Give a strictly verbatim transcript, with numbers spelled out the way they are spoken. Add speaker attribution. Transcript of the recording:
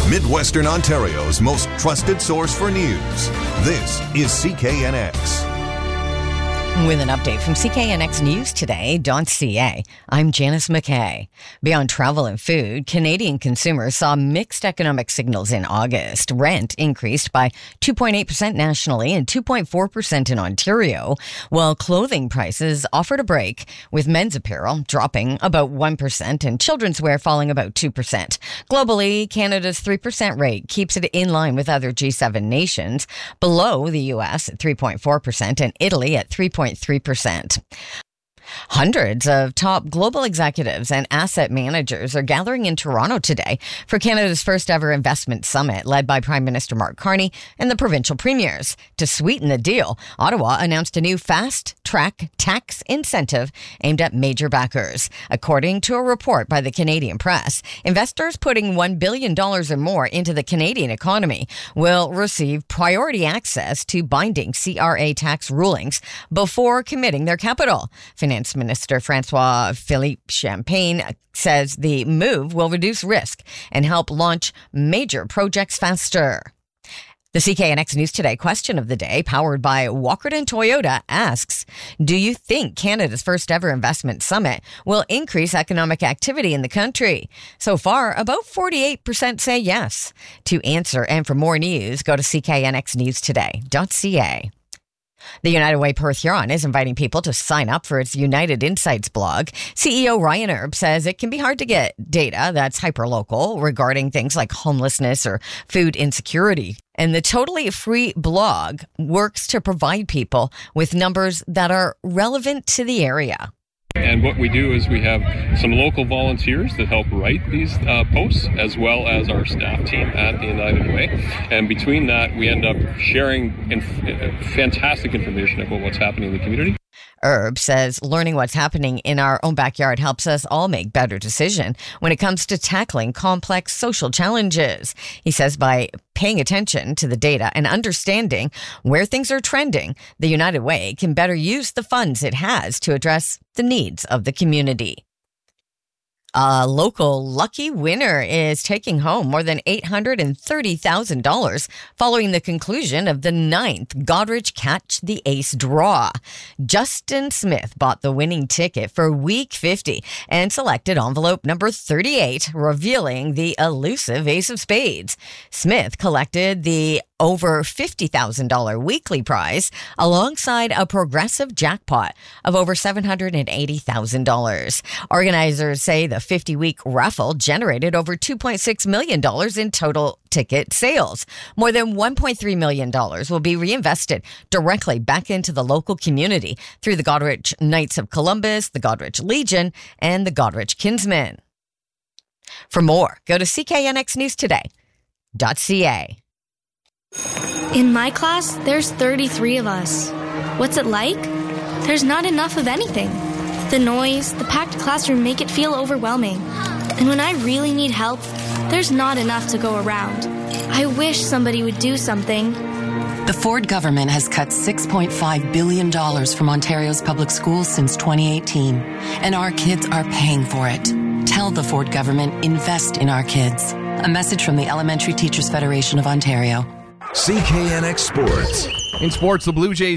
Speaker 1: Midwestern Ontario's most trusted source for news. This is C K N X.
Speaker 2: With an update from C K N X News Today dot C A, I'm Janice McKay. Beyond travel and food, Canadian consumers saw mixed economic signals in August. Rent increased by two point eight percent nationally and two point four percent in Ontario, while clothing prices offered a break, with men's apparel dropping about one percent and children's wear falling about two percent. Globally, Canada's three percent rate keeps it in line with other G seven nations, below the U S at three point four percent and Italy at three point three percent. Hundreds of top global executives and asset managers are gathering in Toronto today for Canada's first ever investment summit led by Prime Minister Mark Carney and the provincial premiers. To sweeten the deal, Ottawa announced a new fast-track tax incentive aimed at major backers. According to a report by the Canadian Press, investors putting one billion dollars or more into the Canadian economy will receive priority access to binding C R A tax rulings before committing their capital. Finance Minister Francois Philippe Champagne says the move will reduce risk and help launch major projects faster. The C K N X News Today question of the day, powered by Walkerton Toyota, asks, do you think Canada's first ever investment summit will increase economic activity in the country? So far, about forty-eight percent say yes. To answer and for more news, go to C K N X News Today dot C A. The United Way Perth Huron is inviting people to sign up for its United Insights blog. C E O Ryan Erb says it can be hard to get data that's hyperlocal regarding things like homelessness or food insecurity. And the totally free blog works to provide people with numbers that are relevant to the area.
Speaker 3: And what we do is we have some local volunteers that help write these uh, posts, as well as our staff team at the United Way. And between that, we end up sharing inf- fantastic information about what's happening in the community.
Speaker 2: Erb says learning what's happening in our own backyard helps us all make better decisions when it comes to tackling complex social challenges. He says by paying attention to the data and understanding where things are trending, the United Way can better use the funds it has to address the needs of the community. A local lucky winner is taking home more than eight hundred thirty thousand dollars following the conclusion of the ninth Godrich Catch the Ace draw. Justin Smith bought the winning ticket for week fifty and selected envelope number thirty-eight, revealing the elusive Ace of Spades. Smith collected the over fifty thousand dollars weekly prize alongside a progressive jackpot of over seven hundred eighty thousand dollars. Organizers say the fifty-week raffle generated over two point six million dollars in total ticket sales. More than one point three million dollars will be reinvested directly back into the local community through the Godrich Knights of Columbus, the Godrich Legion, and the Godrich Kinsmen. For more, go to C K N X News Today dot C A.
Speaker 4: In my class, there's thirty-three of us. What's it like? There's not enough of anything. The noise, the packed classroom make it feel overwhelming. And when I really need help, there's not enough to go around. I wish somebody would do something.
Speaker 5: The Ford government has cut six point five billion dollars from Ontario's public schools since twenty eighteen, and our kids are paying for it. Tell the Ford government, invest in our kids. A message from the Elementary Teachers Federation of Ontario.
Speaker 1: C K N X Sports.
Speaker 6: In sports, the Blue Jays